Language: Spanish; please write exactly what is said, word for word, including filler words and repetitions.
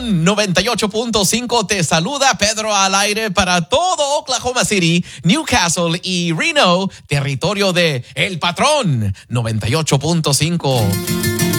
Patrón noventa y ocho punto cinco te saluda Pedro al aire para todo Oklahoma City, Newcastle y Reno, territorio de El Patrón noventa y ocho punto cinco.